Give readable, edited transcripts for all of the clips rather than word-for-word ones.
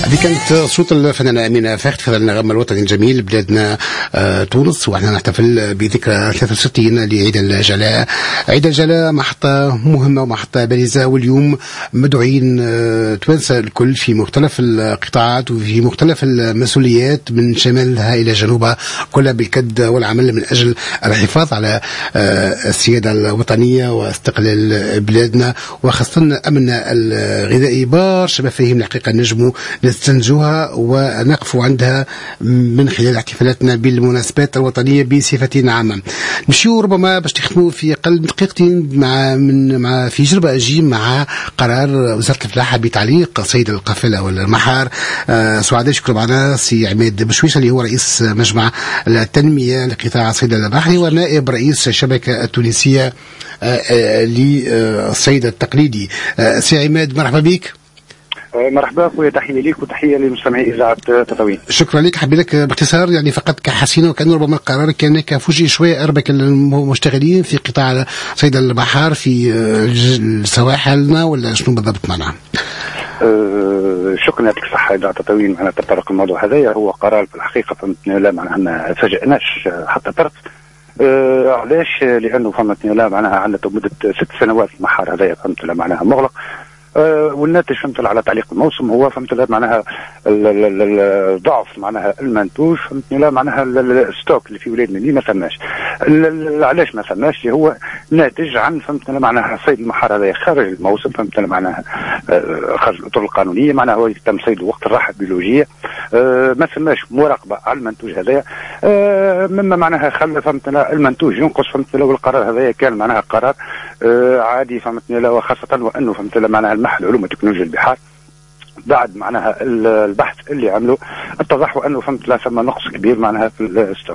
هذه كانت صوت الفنانة أمينة فاخت في النغم الوطني الجميل بلادنا تونس، ونحن نحتفل بذكرى 63 لعيد الجلاء. عيد الجلاء محطة مهمة ومحطة بارزة، واليوم مدعوين توانسة الكل في مختلف القطاعات وفي مختلف المسؤوليات من شمالها إلى جنوبها، كلها بالكد والعمل من أجل الحفاظ على السيادة الوطنية واستقلال بلادنا، وخاصة أمننا الغذائي. برشا مفاهيم الحقيقة نجموا نستنتجوها ونقفوا عندها من خلال احتفالاتنا بالمناسبات الوطنية بصفة عامة. نمشيو ربما باش تختموا في أقل من دقيقتين مع في جربة أجي مع قرار وزارة الفلاحة بتعليق صيد القافلة والمحار. سعداء شكرا معنا سي عماد بشويش اللي هو رئيس مجمع التنمية لقطاع الصيد البحري ونائب رئيس الشبكة التونسية للصيد التقليدي. سي عماد مرحبا بك. مرحبا خويا، تحيه ليك وتحيه لمستمعي اذاعه تطاوين. شكرا لك. حبي لك باختصار يعني فقط كحسينه، وكان ربما القرار كان كفوجي شويه اربك المشتغلين في قطاع صيد البحار في سواحلنا، ولا شنو بالضبط معنا؟ شكرا يعطيك الصحه اذاعه تطاوين. معنا تطرق الموضوع هذايا، هو قرار في الحقيقه فهمتني لا معناها ما فاجئناش حتى طرف. علاش؟ لانه فهمتني لا معناها عندنا مده 6 سنوات المحار هذايا فهمت لا معناها مغلق، والناتج فهمت على تعليق الموسم هو فهمت لا معناها الضعف معناها المنتوج فهمتني لا معناها الستوك اللي في ولادنا اللي ما ثماش. علاش ما ثماش؟ اللي هو ناتج عن فهمت لا معناها صيد المحار هذا خارج الموسم فهمت لا معناها خارج الاطر القانونيه، معناها هو يتم صيده وقت الراحه البيولوجيه، ما ثماش مراقبه على المنتوج هذايا، مما معناها خلى فهمت لا المنتوج ينقص فهمت لا. والقرار هذايا كان معناها قرار عادي فهمتني لا، وخاصه وانه فهمت لا معناها المعهد العلوم وتكنولوجيا البحار بعد معناها البحث اللي عملوا اتضح انه فهمت لا ثم نقص كبير معناها في الستوك.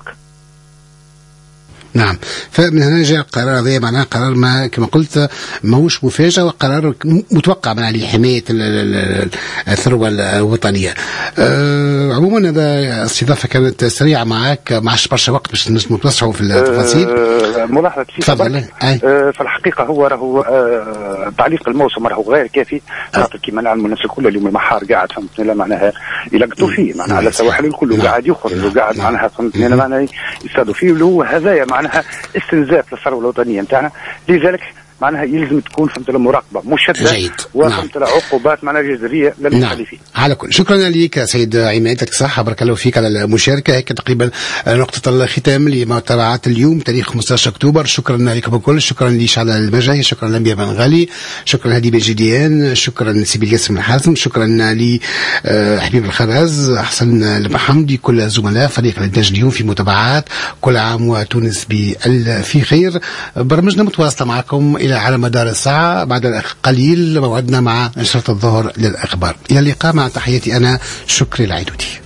نعم، فمن هنا جاء القرار هذا معناه قرار ما كما قلت ماهوش مفاجأة، وقرار متوقع معناه لحماية الثروة الوطنية. عموما هذا استضافة كانت سريعة معك، معش برشا وقت باش نتوسعوا في التفاصيل. ملاحظة تفضل. في الحقيقة هو تعليق الموسم راهو غير كافي، خاطر كيما نعلموا الناس الكل اليوم المحار قاعد فهمتني لا معناها يلقطوا فيه معناها على السواحل الكل قاعد يخرج وقاعد معناها فهمتني لا معناها يصطادوا فيه، واللي هو هذايا معناها استنزاف للثروه الوطنيه نتاعنا. لذلك معناها يلزم تكون فهمت له مراقبه مشدده وفهمت له عقوبات معناها جذريه للمخالفين. على كل شكرا لك سيد عماد، يعطيك الصحه، بارك الله فيك على المشاركه. هيك تقريبا نقطه الختام لمتابعات اليوم تاريخ 15 اكتوبر. شكرا لكم الكل، شكرا لشعل المجاهي، شكرا لانبياء بن غالي، شكرا هدي بجديان، شكرا سيبيل ياسم الحازم، شكرا لحبيب الخراز، احسن المحمدي، كل زملاء فريق الانتاج اليوم في متابعات. كل عام وتونس في خير. برنامجنا متواصله معكم إلى على مدار الساعة. بعد قليل موعدنا مع نشرة الظهر للأخبار. إلى اللقاء، مع تحياتي أنا شكري العيدودي.